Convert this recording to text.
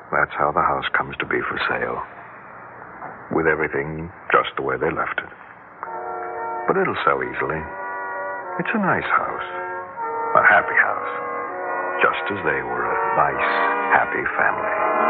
That's how the house comes to be for sale. With everything just the way they left it. But it'll sell easily. It's a nice house. A happy house. Just as they were a nice, happy family.